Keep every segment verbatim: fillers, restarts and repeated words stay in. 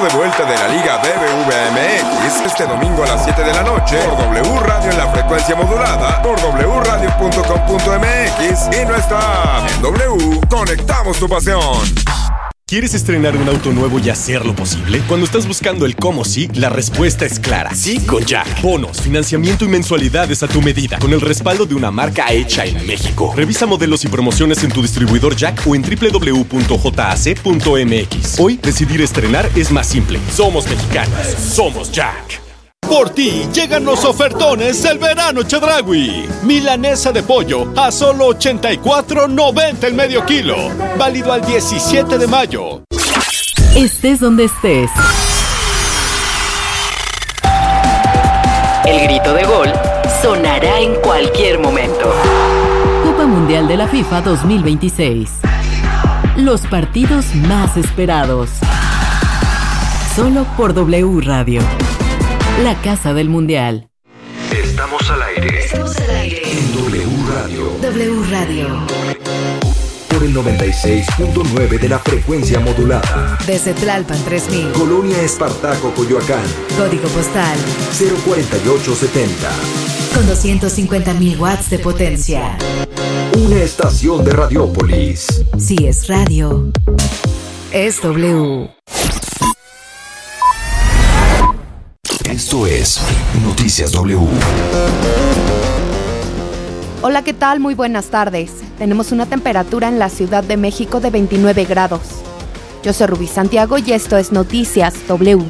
Estamos de vuelta de la Liga B B V M X este domingo a las siete de la noche por W Radio en la frecuencia modulada, por w radio punto com punto m x y nuestra app. En W, conectamos tu pasión. ¿Quieres estrenar un auto nuevo y hacerlo posible? Cuando estás buscando el cómo sí, la respuesta es clara. Sí con Jack. Bonos, financiamiento y mensualidades a tu medida, con el respaldo de una marca hecha en México. Revisa modelos y promociones en tu distribuidor Jack o en w w w punto j a c punto m x. Hoy, decidir estrenar es más simple. Somos mexicanos. Somos Jack. Por ti llegan los ofertones del verano Chedraui. Milanesa de pollo a solo ochenta y cuatro noventa el medio kilo. Válido al diecisiete de mayo. Estés donde estés. El grito de gol sonará en cualquier momento. Copa Mundial de la FIFA dos mil veintiséis. Los partidos más esperados. Solo por W Radio. La casa del mundial. Estamos al aire. Estamos al aire. En W Radio. W Radio. Por el noventa y seis punto nueve de la frecuencia modulada. Desde Tlalpan tres mil. Colonia Espartaco, Coyoacán. Código postal cero cuarenta y ocho setenta. Con doscientos cincuenta mil watts de potencia. Una estación de Radiópolis. Si es radio, es W. Esto es Noticias W. Hola, ¿qué tal? Muy buenas tardes. Tenemos una temperatura en la Ciudad de México de veintinueve grados. Yo soy Rubí Santiago y esto es Noticias W.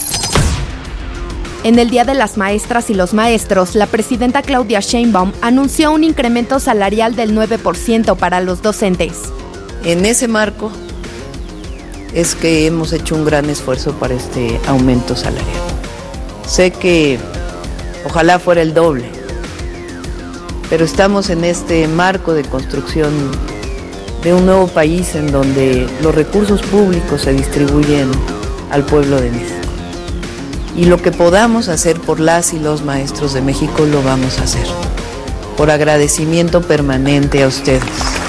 En el Día de las Maestras y los Maestros, la presidenta Claudia Sheinbaum anunció un incremento salarial del nueve por ciento para los docentes. En ese marco es que hemos hecho un gran esfuerzo para este aumento salarial. Sé que ojalá fuera el doble, pero estamos en este marco de construcción de un nuevo país en donde los recursos públicos se distribuyen al pueblo de México. Y lo que podamos hacer por las y los maestros de México lo vamos a hacer, por agradecimiento permanente a ustedes.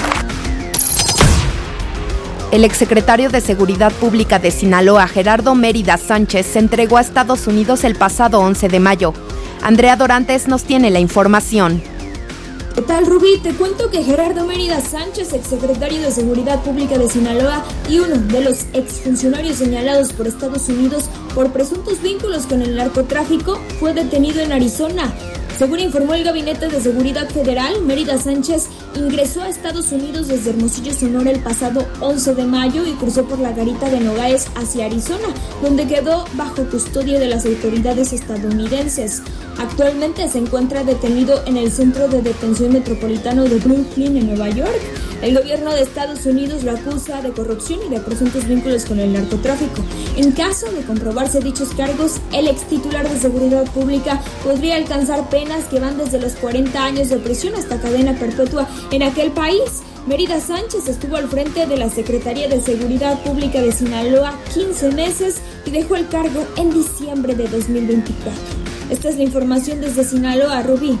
El exsecretario de Seguridad Pública de Sinaloa, Gerardo Mérida Sánchez, se entregó a Estados Unidos el pasado once de mayo. Andrea Dorantes nos tiene la información. ¿Qué tal, Rubí? Te cuento que Gerardo Mérida Sánchez, exsecretario de Seguridad Pública de Sinaloa y uno de los exfuncionarios señalados por Estados Unidos por presuntos vínculos con el narcotráfico, fue detenido en Arizona. Según informó el Gabinete de Seguridad Federal, Mérida Sánchez ingresó a Estados Unidos desde Hermosillo, Sonora, el pasado once de mayo y cruzó por la garita de Nogales hacia Arizona, donde quedó bajo custodia de las autoridades estadounidenses. Actualmente se encuentra detenido en el Centro de Detención Metropolitano de Brooklyn, en Nueva York. El gobierno de Estados Unidos lo acusa de corrupción y de presuntos vínculos con el narcotráfico. En caso de comprobarse dichos cargos, el ex titular de Seguridad Pública podría alcanzar penas que van desde los cuarenta años de prisión hasta cadena perpetua en aquel país. Mérida Sánchez estuvo al frente de la Secretaría de Seguridad Pública de Sinaloa quince meses y dejó el cargo en diciembre de dos mil veinticuatro. Esta es la información desde Sinaloa, Rubí.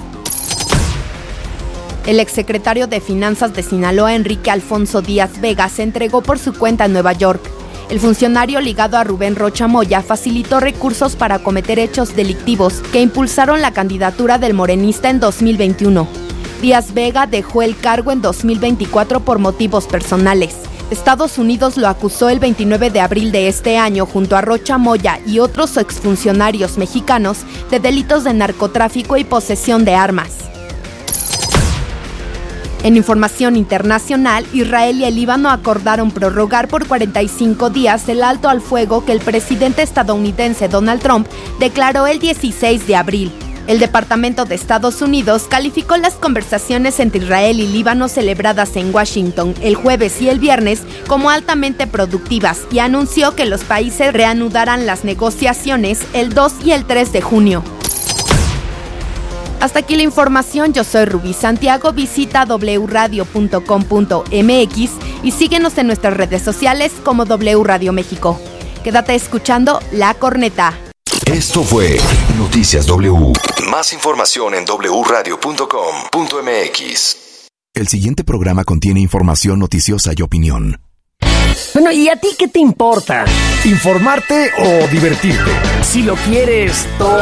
El exsecretario de Finanzas de Sinaloa, Enrique Alfonso Díaz Vega, se entregó por su cuenta en Nueva York. El funcionario ligado a Rubén Rocha Moya facilitó recursos para cometer hechos delictivos que impulsaron la candidatura del morenista en dos mil veintiuno. Díaz Vega dejó el cargo en dos mil veinticuatro por motivos personales. Estados Unidos lo acusó el veintinueve de abril de este año junto a Rocha Moya y otros exfuncionarios mexicanos de delitos de narcotráfico y posesión de armas. En información internacional, Israel y el Líbano acordaron prorrogar por cuarenta y cinco días el alto al fuego que el presidente estadounidense Donald Trump declaró el dieciséis de abril. El Departamento de Estados Unidos calificó las conversaciones entre Israel y Líbano celebradas en Washington el jueves y el viernes como altamente productivas y anunció que los países reanudarán las negociaciones el dos y el tres de junio. Hasta aquí la información, yo soy Rubí Santiago, visita w radio punto com punto m x y síguenos en nuestras redes sociales como W Radio México. Quédate escuchando La Corneta. Esto fue Noticias W. Más información en w radio punto com punto m x. El siguiente programa contiene información noticiosa y opinión. Bueno, ¿y a ti qué te importa? ¿Informarte o divertirte? Si lo quieres todo...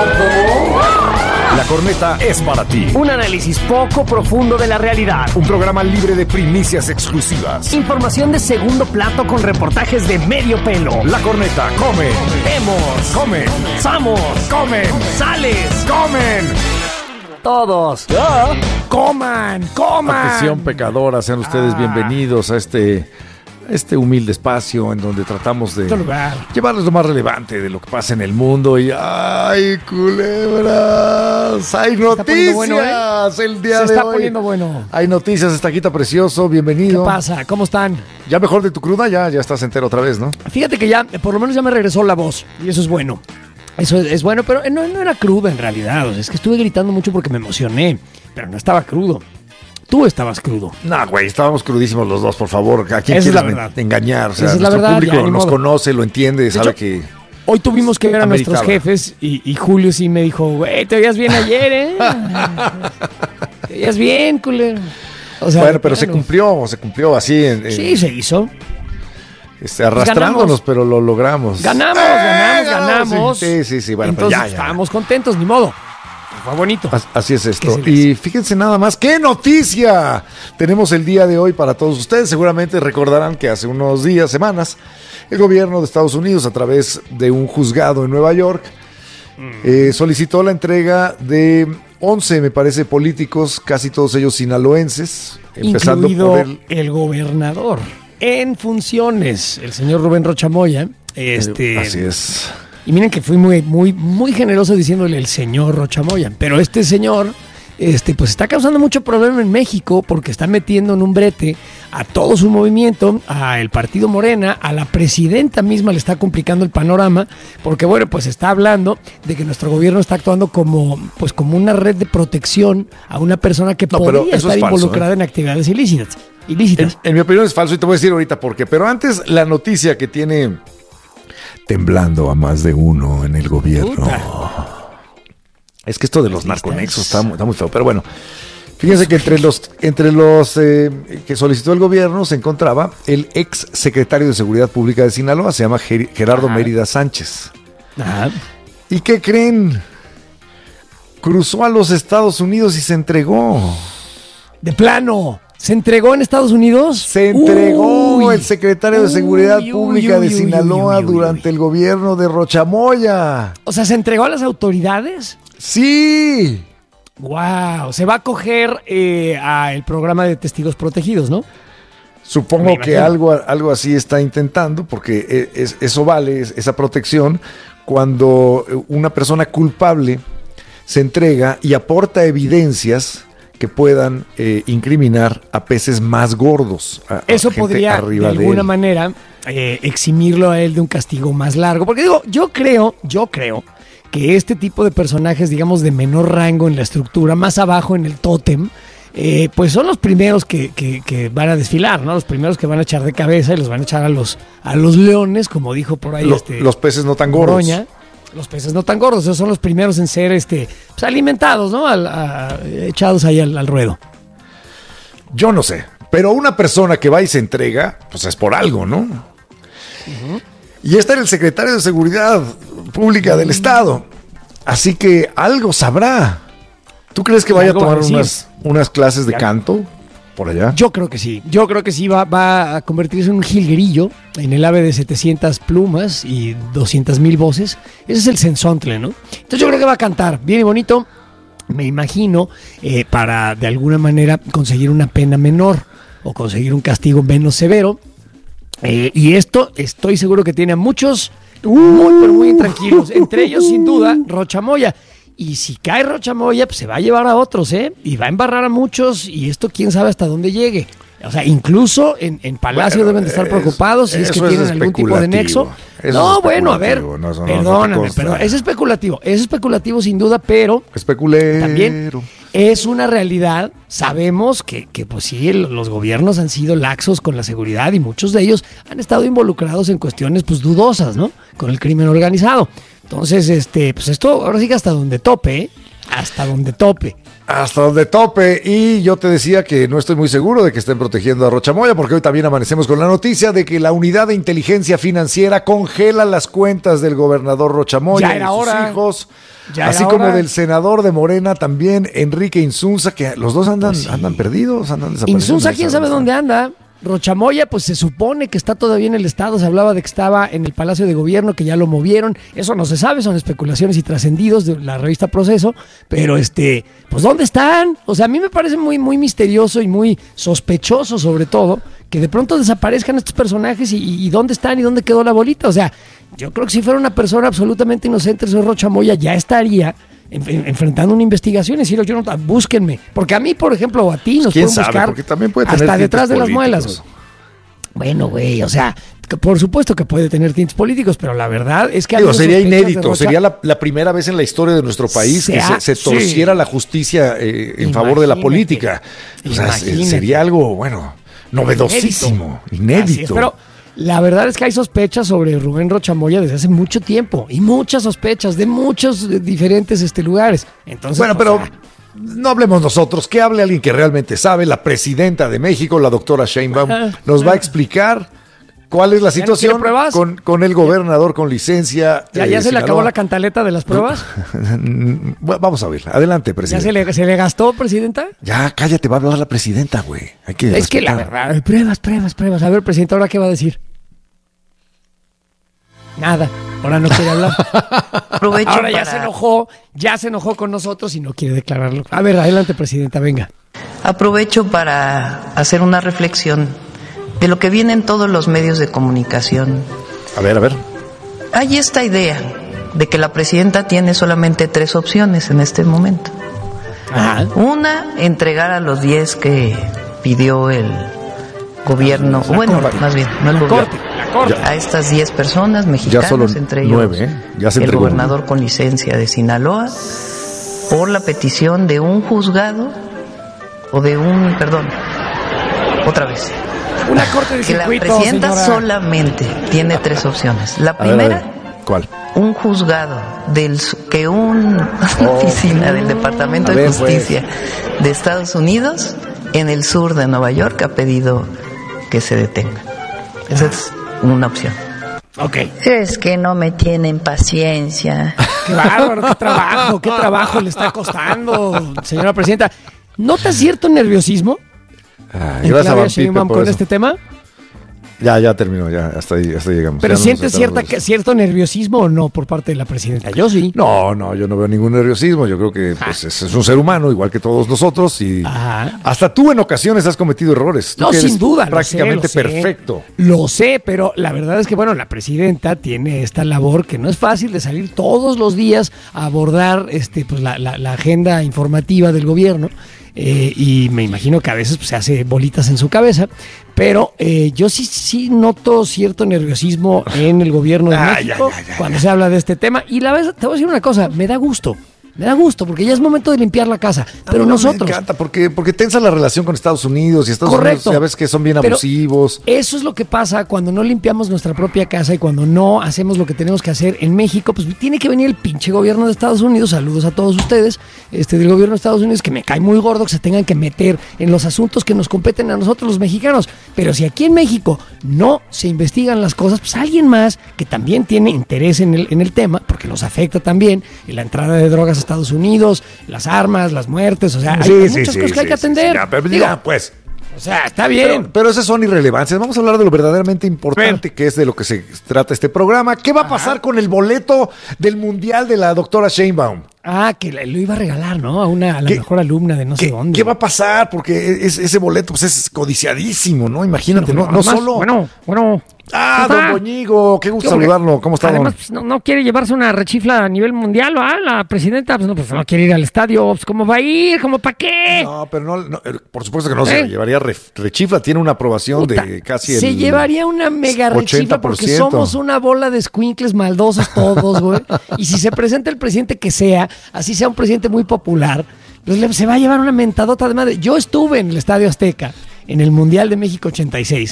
La Corneta es para ti. Un análisis poco profundo de la realidad. Un programa libre de primicias exclusivas. Información de segundo plato con reportajes de medio pelo. La Corneta come. Vemos. Comen. Samos. Comen. Sales. Comen. Todos. ¡Ah! Coman. Coman. Atención pecadora, sean ustedes ah. bienvenidos a este... este humilde espacio en donde tratamos de llevarles lo más relevante de lo que pasa en el mundo. Y ¡ay, culebras! ¡Hay noticias! Bueno, ¿eh? El día Se de está hoy. poniendo bueno. Hay noticias, Estajita Precioso, bienvenido. ¿Qué pasa? ¿Cómo están? ¿Ya mejor de tu cruda? Ya, ya estás entero otra vez, ¿no? Fíjate que ya, por lo menos ya me regresó la voz. Y eso es bueno. Eso es, es bueno, pero no, no era cruda en realidad. O sea, es que estuve gritando mucho porque me emocioné. Pero no estaba crudo. Tú estabas crudo. No, güey, estábamos crudísimos los dos, por favor. ¿A quién Esa quieres es la engañar? O sea, Esa es nuestro la verdad, público ya, nos modo. conoce, lo entiende, De sabe hecho, que... Hoy tuvimos que ver a ameritaba. nuestros jefes y, y Julio sí me dijo, güey, te veías bien ayer, ¿eh? Te veías bien, culero. O sea, bueno, pero bueno. se cumplió, se cumplió así. En, en, sí, se hizo. Este, arrastrándonos, pues pero lo logramos. Ganamos, ganamos, ganamos. Sí, sí, sí. Bueno, entonces pues ya, ya. estábamos contentos, ni modo. Fue bonito. Así es esto. Y fíjense nada más, ¡qué noticia! Tenemos el día de hoy para todos ustedes. Seguramente recordarán que hace unos días, semanas, el gobierno de Estados Unidos, a través de un juzgado en Nueva York, mm. eh, solicitó la entrega de once, me parece, políticos, casi todos ellos sinaloenses, empezando incluido por el... el gobernador en funciones, el señor Rubén Rocha Moya. Este, Así es. Y miren que fui muy, muy, muy generoso diciéndole el señor Rocha Moya. Pero este señor, este, pues está causando mucho problema en México porque está metiendo en un brete a todo su movimiento, al partido Morena, a la presidenta misma le está complicando el panorama, porque bueno, pues está hablando de que nuestro gobierno está actuando como, pues como una red de protección a una persona que no, podría estar falso, involucrada ¿eh? en actividades ilícitas. ilícitas. En, en mi opinión es falso y te voy a decir ahorita por qué. Pero antes, la noticia que tiene temblando a más de uno en el gobierno. Puta. Es que esto de los narconexos está, está muy feo. Pero bueno, fíjense que entre los, entre los eh, que solicitó el gobierno se encontraba el ex secretario de Seguridad Pública de Sinaloa, se llama Ger- Gerardo Ajá. Mérida Sánchez. Ajá. ¿Y qué creen? Cruzó a los Estados Unidos y se entregó. De plano. ¿Se entregó en Estados Unidos? Se entregó uy, el secretario de Seguridad uy, Pública uy, uy, de Sinaloa uy, uy, uy, durante uy. el gobierno de Rocha Moya. O sea, ¿se entregó a las autoridades? Sí. Wow, se va a acoger eh, al programa de testigos protegidos, ¿no? Supongo que algo, algo así está intentando, porque es, eso vale, esa protección, cuando una persona culpable se entrega y aporta evidencias que puedan eh, incriminar a peces más gordos. A, Eso a podría, de alguna de manera, eh, eximirlo a él de un castigo más largo. Porque digo, yo creo, yo creo que este tipo de personajes, digamos, de menor rango en la estructura, más abajo en el tótem, eh, pues son los primeros que, que, que van a desfilar, ¿no? Los primeros que van a echar de cabeza y los van a echar a los, a los leones, como dijo por ahí. Lo, este, los peces no tan gordos. Broña. Los peces no tan gordos, esos son los primeros en ser este, pues alimentados, ¿no? Al, a, echados ahí al, al ruedo. Yo no sé, pero una persona que va y se entrega, pues es por algo, ¿no? Uh-huh. Y este era el secretario de Seguridad Pública uh-huh. del Estado, así que algo sabrá. ¿Tú crees que vaya a tomar unas, unas clases de ya. canto por allá? Yo creo que sí, yo creo que sí va, va a convertirse en un jilguerillo en el ave de setecientas plumas y doscientas mil voces. Ese es el sensontle, ¿no? Entonces yo creo que va a cantar bien y bonito, me imagino, eh, para de alguna manera conseguir una pena menor o conseguir un castigo menos severo. Eh, y esto estoy seguro que tiene a muchos muy, pero muy intranquilos, entre ellos sin duda Rocha Moya. Y si cae Rocha Moya, pues se va a llevar a otros, ¿eh? Y va a embarrar a muchos, y esto quién sabe hasta dónde llegue. O sea, incluso en, en Palacio bueno, deben de estar preocupados si es que tienen algún tipo de nexo. Eso no, bueno, a ver, no, no, perdóname, no pero es especulativo, es especulativo sin duda, pero Especulero. también es una realidad. Sabemos que, que pues sí, los gobiernos han sido laxos con la seguridad y muchos de ellos han estado involucrados en cuestiones pues dudosas, ¿no? Con el crimen organizado. Entonces, este, pues esto ahora sí que hasta donde tope, ¿eh? Hasta donde tope. Hasta donde tope. Y yo te decía que no estoy muy seguro de que estén protegiendo a Rocha Moya, porque hoy también amanecemos con la noticia de que la Unidad de Inteligencia Financiera congela las cuentas del gobernador Rocha Moya Ya y era sus hora. hijos, Ya así era como hora. del senador de Morena también, Enrique Insunza, que los dos andan, Pues sí. andan perdidos, andan desaparecidos. Insunza, quién sabe dónde anda. Rocha Moya, pues se supone que está todavía en el estado. Se hablaba de que estaba en el Palacio de Gobierno, que ya lo movieron. Eso no se sabe, son especulaciones y trascendidos de la revista Proceso. Pero, este, pues, ¿dónde están? O sea, a mí me parece muy, muy misterioso y muy sospechoso, sobre todo, que de pronto desaparezcan estos personajes y, y, y dónde están y dónde quedó la bolita. O sea, yo creo que si fuera una persona absolutamente inocente, el señor Rocha Moya ya estaría en- en- enfrentando una investigación y decir, yo no, búsquenme. Porque a mí, por ejemplo, o a ti nos ¿Quién pueden sabe? buscar Porque también puede tener hasta tintes detrás de las políticos. muelas, güey. Bueno, güey, o sea, que por supuesto que puede tener tintes políticos, pero la verdad es que... ha Digo, habido sería sospechas de inédito, Rocha. sería la, la primera vez en la historia de nuestro país Se que ha- se, se torciera sí. la justicia eh, en favor de la Imagínate. política. O sea, se- Imagínate. sería algo, bueno, novedosísimo, Así es, inédito. pero la verdad es que hay sospechas sobre Rubén Rocha Moya desde hace mucho tiempo y muchas sospechas de muchos eh, diferentes este, lugares. Entonces, Bueno, pues, pero ah, no hablemos nosotros, que hable alguien que realmente sabe. La presidenta de México, la doctora Sheinbaum, nos va a explicar cuál es la ¿Ya no quiere situación pruebas? con, con el gobernador con licencia. ¿ya, eh, ya se le acabó Sinaloa. la cantaleta de las pruebas? Bueno, vamos a ver. Adelante, ¿Ya presidente. se le, se le gastó, presidenta? Ya, cállate, va a hablar la presidenta, güey. Hay que Es que la respetar. verdad, pruebas, pruebas, pruebas. A ver, presidenta, ¿ahora qué va a decir? Nada, ahora no quiere hablar. Aprovecho Ahora ya para- se enojó, ya se enojó con nosotros y no quiere declararlo. A ver, adelante, presidenta, venga. Aprovecho para hacer una reflexión de lo que viene en todos los medios de comunicación. A ver, a ver. Hay esta idea de que la presidenta tiene solamente tres opciones en este momento. Ajá. Una, entregar a los diez que pidió el gobierno, La bueno, corte. más bien, no el La gobierno, corte, la corte. a estas diez personas mexicanas, solo entre ellos nueve, ¿eh? Ya se el entregó. gobernador con licencia de Sinaloa, por la petición de un juzgado o de un, perdón, otra vez, Una corte de que la circuito, presidenta señora. solamente tiene tres opciones. La A ver, a primera, ver. ¿Cuál? un juzgado del su- que un, una oficina del Departamento A de ver, Justicia de Estados Unidos en el sur de Nueva York ha pedido que se detenga. Esa es una opción. Ok. Es que no me tienen paciencia. Qué bárbaro, qué trabajo, qué trabajo le está costando, señora presidenta. ¿Nota cierto nerviosismo Ah, en gracias a Claudia Van Pipe Sheinbaum por con eso. este tema? Ya, ya terminó, ya, hasta ahí, hasta ahí llegamos. ¿Pero Ya nos siente sentamos cierta, los- cierto nerviosismo o no por parte de la presidenta? Yo sí. No, no, yo no veo ningún nerviosismo. Yo creo que pues, es, es un ser humano, igual que todos nosotros. Y Ajá. hasta tú en ocasiones has cometido errores. Tú No, que eres sin duda. lo prácticamente sé, lo sé. perfecto. Lo sé, pero la verdad es que, bueno, la presidenta tiene esta labor que no es fácil de salir todos los días a abordar este, pues, la, la- la agenda informativa del gobierno. Eh, y me imagino que a veces pues, se hace bolitas en su cabeza, pero eh, yo sí, sí noto cierto nerviosismo en el gobierno de Ay, México ay, ay, ay, cuando se habla de este tema. Y la verdad, te voy a decir una cosa, me da gusto. Me da gusto, porque ya es momento de limpiar la casa. Pero A mí no nosotros... Me encanta, porque, porque tensa la relación con Estados Unidos y Estados Correcto. Unidos ya ves que son bien Pero abusivos. Eso es lo que pasa cuando no limpiamos nuestra propia casa y cuando no hacemos lo que tenemos que hacer en México. Pues tiene que venir el pinche gobierno de Estados Unidos. Saludos a todos ustedes, este del gobierno de Estados Unidos, que me cae muy gordo que se tengan que meter en los asuntos que nos competen a nosotros los mexicanos. Pero si aquí en México no se investigan las cosas, pues alguien más que también tiene interés en el, en el tema, porque nos afecta también, en la entrada de drogas a Estados Unidos, las armas, las muertes, o sea, hay, Sí, hay sí, muchas sí, cosas que hay sí, que sí, atender. sí, ya, pero Digo, ya, pues. o sea, está bien. Pero, pero esas son irrelevancias. Vamos a hablar de lo verdaderamente importante, que es de lo que se trata este programa. ¿Qué va a pasar con el boleto del Mundial de la doctora Sheinbaum? Ah, que le- lo iba a regalar, ¿no? A una a la ¿Qué- mejor alumna de no sé ¿Qué, dónde. qué va a pasar? Porque es- ese boleto pues, es codiciadísimo, ¿no? Imagínate, no, no Además, solo... Bueno, bueno. Ah, ¿cómo está? don Doñigo, qué gusto ¿Qué hombre? saludarlo. ¿Cómo está, Además, don? pues, no, no quiere llevarse una rechifla a nivel mundial, ¿va? La presidenta, pues no, pues no quiere ir al estadio. Pues, ¿cómo va a ir? ¿Cómo para qué? No, pero no, no, eh, por supuesto que no se ¿Eh? la llevaría re- rechifla. Tiene una aprobación Puta, de casi se el llevaría una mega rechifla porque ochenta por ciento. somos una bola de escuincles maldosos todos, güey. Y si se presenta el presidente que sea, así sea un presidente muy popular, pues le- se va a llevar una mentadota de madre. Yo estuve en el Estadio Azteca en el Mundial de México ochenta y seis,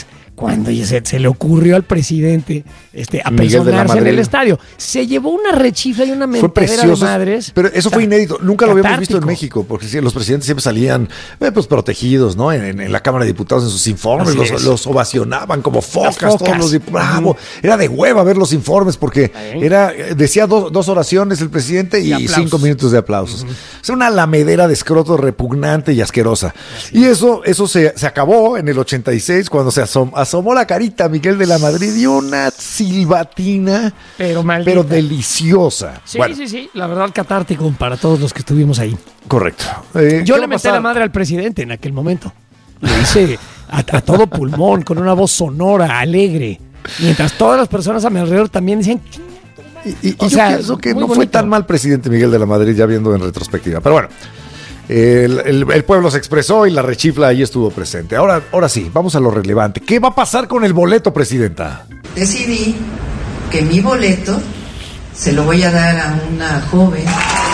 cuando se, se le ocurrió al presidente este, apersonarse en el estadio. Se llevó una rechifla y una mentadera de madres. Pero eso fue inédito. Nunca lo habíamos visto en México, porque sí, los presidentes siempre salían eh, pues, protegidos, ¿no? En, en la Cámara de Diputados, en sus informes, los, los ovacionaban como focas, focas. todos los diputados. Bravo. Era de hueva ver los informes, porque era, decía do, dos oraciones el presidente y, y cinco minutos de aplausos. Uh-huh. Es una lamedera de escroto repugnante y asquerosa. Así y eso, eso se, se acabó en el ochenta y seis, cuando se asomó, asomó la carita Miguel de la Madrid y una silbatina, pero, pero deliciosa. Sí, bueno. sí, sí, la verdad catártico para todos los que estuvimos ahí. Correcto. Eh, Yo le metí la madre al presidente en aquel momento. Lo hice a, a todo pulmón, con una voz sonora, alegre, mientras todas las personas a mi alrededor también decían... Y, y, o y sea, yo pienso que no bonito. Fue tan mal presidente Miguel de la Madrid, ya viendo en retrospectiva. Pero bueno, el, el, el pueblo se expresó y la rechifla ahí estuvo presente. Ahora, ahora sí, vamos a lo relevante. ¿Qué va a pasar con el boleto, presidenta? Decidí que mi boleto se lo voy a dar a una joven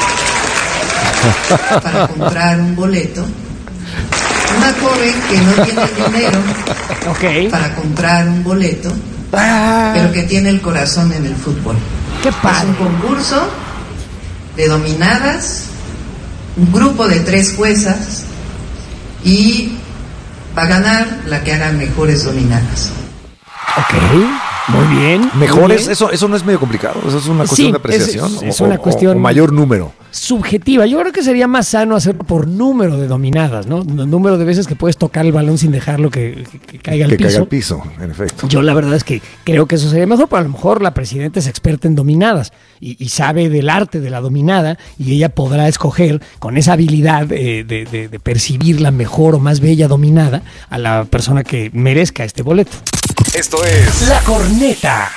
para comprar un boleto. Una joven que no tiene dinero okay. para comprar un boleto, ah. pero que tiene el corazón en el fútbol. ¡Qué padre! Es un concurso de dominadas, un grupo de tres juezas, y va a ganar la que haga mejores dominadas. Ok, muy bien. ¿Mejores? Muy bien. Eso, eso no es medio complicado. Eso es una cuestión sí, de apreciación. Es, es o, una o, cuestión o mayor número. Subjetiva. Yo creo que sería más sano hacerlo por número de dominadas, ¿no? El número de veces que puedes tocar el balón sin dejarlo que, que, que caiga al que piso. Que caiga al piso, en efecto. Yo la verdad es que creo que eso sería mejor, pero a lo mejor la presidenta es experta en dominadas y, y sabe del arte de la dominada y ella podrá escoger con esa habilidad eh, de, de, de percibir la mejor o más bella dominada a la persona que merezca este boleto. Esto es La Corneta.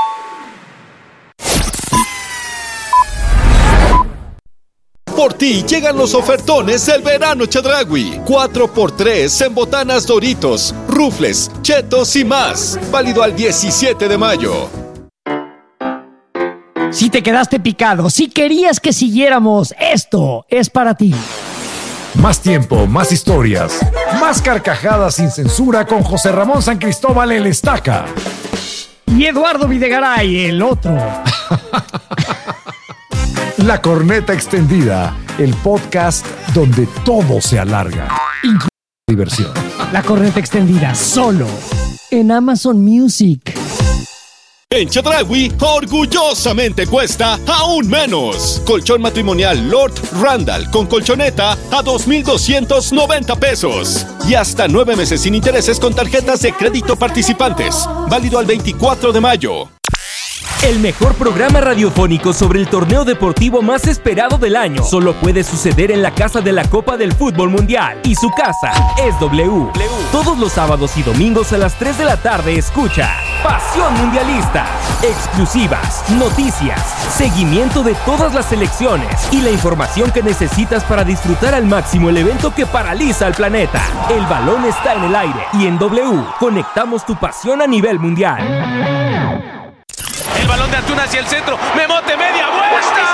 Por ti llegan los ofertones del verano Chedraui. cuatro por tres en botanas Doritos, rufles, chetos y más. Válido al diecisiete de mayo. Si te quedaste picado, si querías que siguiéramos, esto es para ti. Más tiempo, más historias, más carcajadas sin censura con José Ramón San Cristóbal el Estaca. Y Eduardo Videgaray, el otro. La Corneta Extendida, el podcast donde todo se alarga, incluso la diversión. La Corneta Extendida, solo en Amazon Music. En Chedraui, orgullosamente cuesta aún menos. Colchón matrimonial Lord Randall con colchoneta a dos mil doscientos noventa pesos. Y hasta nueve meses sin intereses con tarjetas de crédito participantes. Válido al veinticuatro de mayo. El mejor programa radiofónico sobre el torneo deportivo más esperado del año solo puede suceder en la casa de la Copa del Fútbol Mundial. Y su casa es W. Todos los sábados y domingos a las tres de la tarde escucha Pasión Mundialista. Exclusivas, noticias, seguimiento de todas las selecciones y la información que necesitas para disfrutar al máximo el evento que paraliza al planeta. El balón está en el aire y en W conectamos tu pasión a nivel mundial. El balón de Antuna hacia el centro. Memote, media vuelta.